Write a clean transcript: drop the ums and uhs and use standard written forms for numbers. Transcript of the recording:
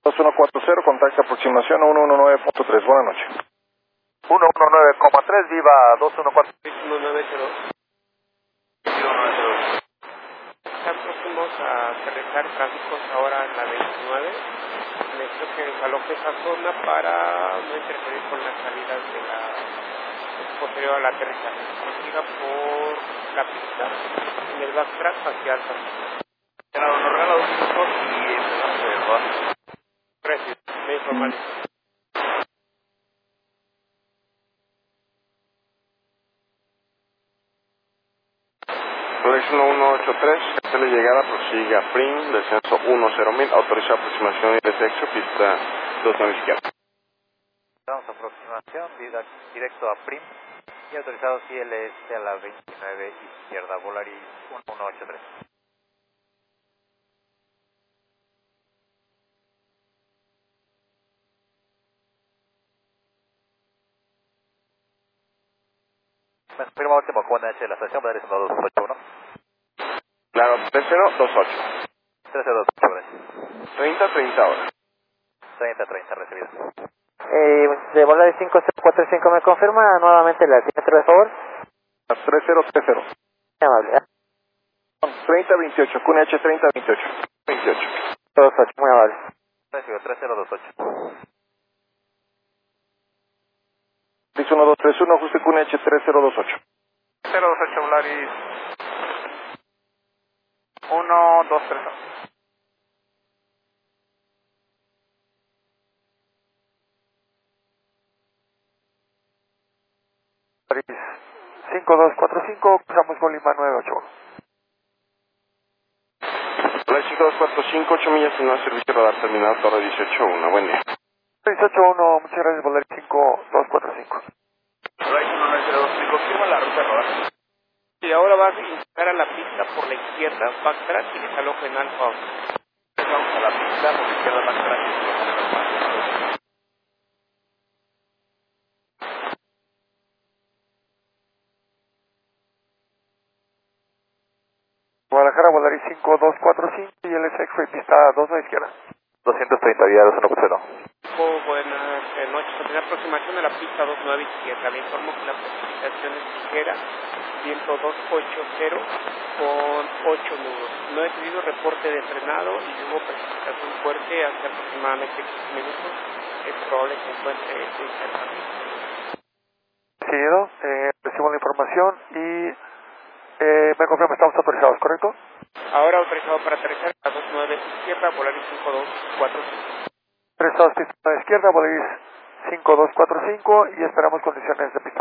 2140, contacto aproximación 119.3, buenas noches. 119,3, viva 214. 190. Están próximos a aterrizar tráficos ahora en la 29. Necesito que desaloje esa zona para no interferir con las salidas de la posterior al aterrizaje. Siga por la pista en el backtrack hacia Alta. Nos regala 2 minutos y empezamos a rodar. Gracias, me informaré. Proyección 183, hacerle llegada, prosigue a PRIM, descenso 10.000, autoriza aproximación y descenso, pista 29 izquierda. Damos aproximación, directo a PRIM y autorizado CLS a la 29 izquierda, Volaris 1183. Me confirma último con H de la estación, Volaris 1281. Claro, 3028. 1328, gracias. 30 horas. 30 recibido. De Volaris 5045, ¿me confirma nuevamente la siniestro, de favor? 3030. Muy amable. 3028, QNH 3028. 28. 28, muy amable. Recibido, 3028. Piso 1231, ajuste QNH 3028. 028, Volaris 1231. Volaris 5245, cruzamos con Lima 981. Volaris 5245, 8 millas en el servicio radar terminal, torre 181, buen día. 181, muchas gracias, Volaris 5245. Volaris 192, me confirma la ruta rodar. Y ahora vas a ingresar a la pista por la izquierda, backtrack y desalojo en Alfa. Vamos a la pista por la izquierda, backtrack y desalojo en Alfa. Guadalajara, Volaris 5245 y el X-Ray pista 29 izquierda. 230, vía 2180. Buenas noches, a tener aproximación de la pista 29 izquierda. Le informo que la precipitación es ligera, viento 280 con 8 nudos. No he tenido reporte de frenado y hubo precipitación fuerte hace aproximadamente 15 minutos. Es probable que se encuentre en Decidido, recibo la información y me confirma, estamos autorizados, ¿correcto? Ahora autorizado para aterrizar a 29 izquierda, Volaris 5245. Autorizados pista 9 izquierda, Volaris 5245 y esperamos condiciones de pista.